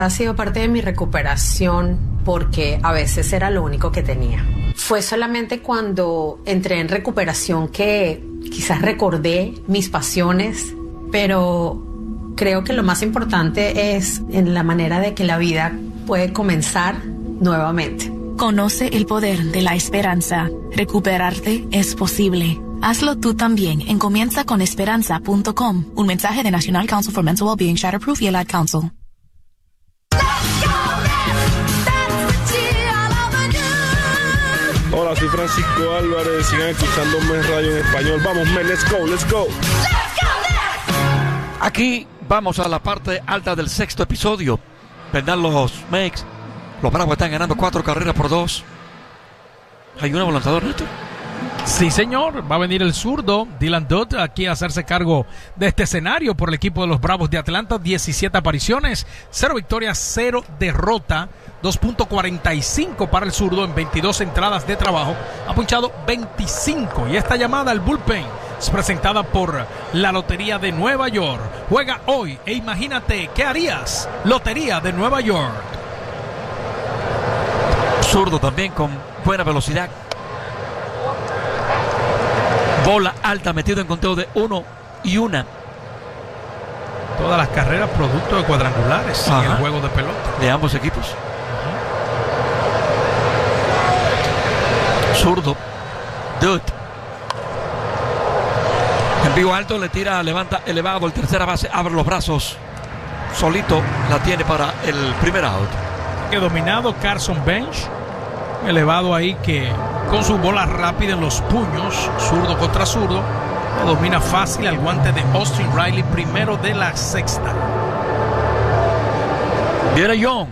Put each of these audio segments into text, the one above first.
Ha sido parte de mi recuperación porque a veces era lo único que tenía. Fue solamente cuando entré en recuperación que quizás recordé mis pasiones, pero creo que lo más importante es en la manera de que la vida puede comenzar nuevamente. Conoce el poder de la esperanza. Recuperarte es posible. Hazlo tú también en comienzaconesperanza.com. Un mensaje de National Council for Mental Wellbeing, Shatterproof y el Ad Council. Hola, soy Francisco Álvarez. Sigan escuchando MES Radio en español. Vamos, men, let's go, let's go. Aquí vamos a la parte alta del sexto episodio. Vendrán los Mex. Los Bravos están ganando 4-2. ¿Hay una lanzador, Néstor? Sí, señor. Va a venir el zurdo Dylan Dutt aquí a hacerse cargo de este escenario por el equipo de los Bravos de Atlanta. 17 apariciones, 0 victorias, 0 derrota. 2.45 para el zurdo en 22 entradas de trabajo. Ha punchado 25. Y esta llamada al bullpen es presentada por la Lotería de Nueva York. Juega hoy e imagínate qué harías. Lotería de Nueva York. Zurdo también con buena velocidad. Bola alta, metido en conteo de 1 y 1. Todas las carreras producto de cuadrangulares en el juego de pelota de ambos equipos. Zurdo Dutt. Envío alto, le tira, levanta elevado el tercera base, abre los brazos. Solito la tiene para el primer out. Que dominado Carson Bench. Elevado ahí que con su bola rápida en los puños, zurdo contra zurdo, lo domina fácil al guante de Austin Riley, primero de la sexta. Viene Young.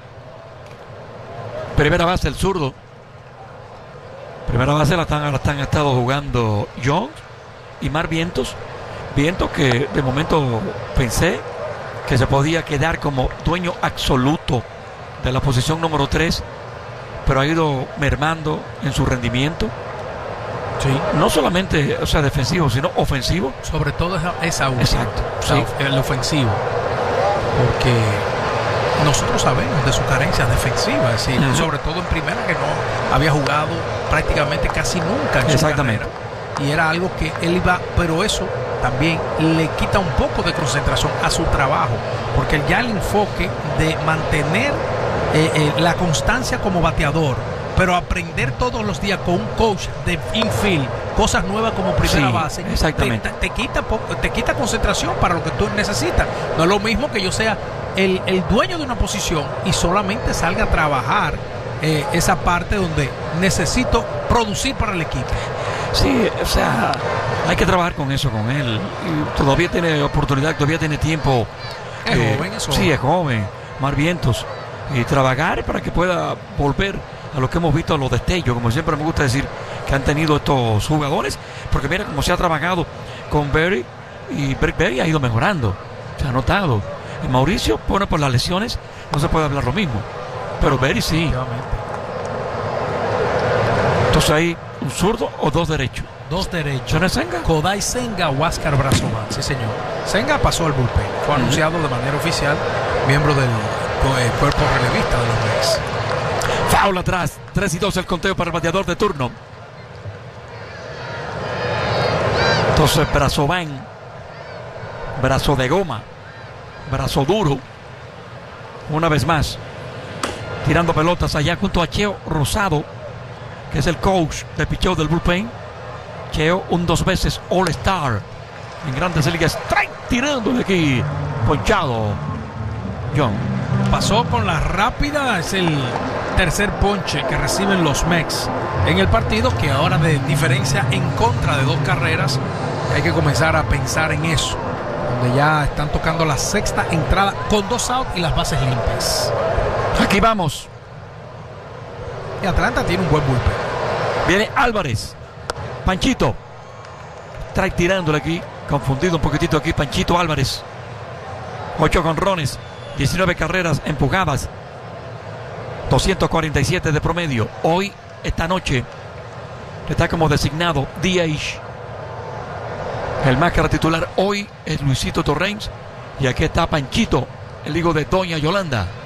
Primera base el zurdo. Primera base la han estado jugando Young y Mar Vientos. Vientos que de momento pensé que se podía quedar como dueño absoluto de la posición número 3, pero ha ido mermando en su rendimiento. Sí. No solamente, defensivo, sino ofensivo. Sobre todo esa última. Exacto. Sí. El ofensivo. Porque nosotros sabemos de su carencia defensiva, es decir, sobre todo en primera, que no había jugado prácticamente casi nunca en su carrera. Y era algo que él iba, pero eso también le quita un poco de concentración a su trabajo, porque ya el enfoque de mantener la constancia como bateador, pero aprender todos los días con un coach de infield cosas nuevas como primera base, exactamente. Te quita concentración para lo que tú necesitas. No es lo mismo que yo sea el dueño de una posición y solamente salga a trabajar esa parte donde necesito producir para el equipo. Sí, hay que trabajar con eso, con él. Y todavía tiene oportunidad, todavía tiene tiempo. Es joven, eso. Sí, es joven. Mar Vientos. Y trabajar para que pueda volver a lo que hemos visto, a los destellos, como siempre me gusta decir, que han tenido estos jugadores. Porque mira cómo se ha trabajado con Berry, y Berry ha ido mejorando. Se ha notado. Y Mauricio, bueno, por las lesiones no se puede hablar lo mismo. Pero Berry sí. Entonces hay un zurdo o dos derechos. Dos derechos. ¿Son Senga? Kodai Senga, Huáscar Brazoman. Sí, señor. Senga pasó al bullpen. Fue anunciado de manera oficial, miembro del cuerpo relevista de los Mets. Foul atrás. 3-2 el conteo para el bateador de turno. Entonces Brazoman, brazo de goma, brazo duro, una vez más tirando pelotas allá junto a Cheo Rosado, que es el coach de picheo del bullpen. Cheo, un 2 veces All-Star en Grandes Ligas, tirándole aquí, ponchado. John pasó con la rápida, es el tercer ponche que reciben los Mex en el partido, que ahora de diferencia en contra de 2 carreras, hay que comenzar a pensar en eso, donde ya están tocando la sexta entrada con 2 outs y las bases limpias. Aquí vamos. Y Atlanta tiene un buen bullpen. Viene Álvarez. Panchito. Trae tirándole aquí. Confundido un poquitito aquí Panchito Álvarez. 8 jonrones. 19 carreras empujadas. 247 de promedio. Hoy, esta noche, está como designado DH. El máscara titular hoy es Luisito Torrens. Y aquí está Panchito el hijo de Doña Yolanda.